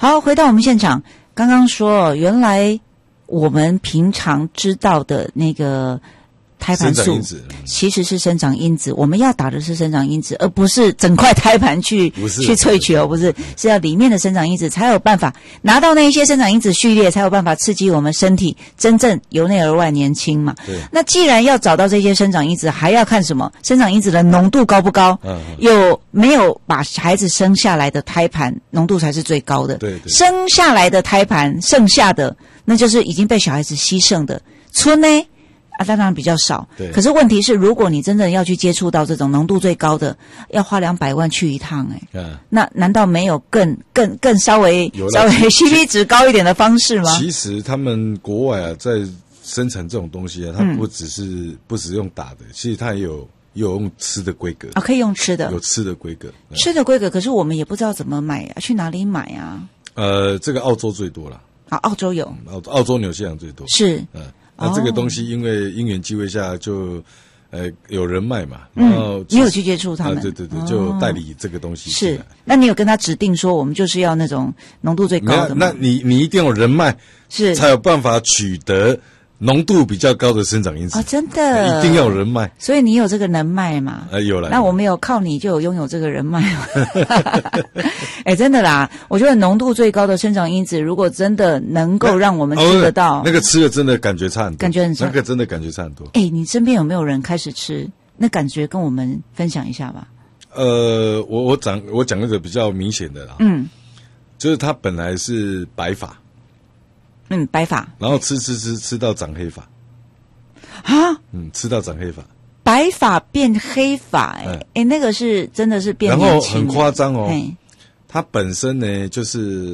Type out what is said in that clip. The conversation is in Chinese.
好，回到我们现场，刚刚说原来我们平常知道的那个胎盘素其实是生长因子，我们要打的是生长因子，而不是整块胎盘去萃取哦，不是，是要里面的生长因子才有办法拿到那一些生长因子序列，才有办法刺激我们身体真正由内而外年轻嘛。对。那既然要找到这些生长因子，还要看什么？生长因子的浓度高不高？有没有把孩子生下来的胎盘浓度才是最高的？对。生下来的胎盘剩下的，那就是已经被小孩子牺牲的。村呢？当然比较少，对。可是问题是，如果你真正要去接触到这种浓度最高的，要花200万去一趟，那难道没有更稍微CP 值高一点的方式吗？ 其实他们国外在生产这种东西它不只用打的，其实它也有用吃的规格可以用吃的， 有吃的规格， 吃的规格。可是我们也不知道怎么买去哪里买啊？ 这个澳洲最多了， 澳洲有， 澳洲纽西兰最多， 是。 那这个东西因为因缘际会下就有人脉嘛，然后你有去接触他们， 对，就代理这个东西是。那你有跟他指定说我们就是要那种浓度最高的吗？ 那你一定有人脉，是才有办法取得浓度比较高的生长因子真的， 一定要有人脉。 所以你有这个人脉嘛？ 有了。 那我们有靠你就有拥有这个人脉真的啦，我觉得浓度最高的生长因子，如果真的能够让我们吃得到， 那个吃了真的感觉差很多， 感觉很差， 那个真的感觉差很多。 你身边有没有人开始吃？那感觉跟我们分享一下吧。 我讲那个比较明显的啦，就是他本来是白发。 白发， 然后吃到长黑发啊！ 吃到长黑发， 白发变黑发，那个是真的是变年轻， 然后很夸张哦。他本身呢就是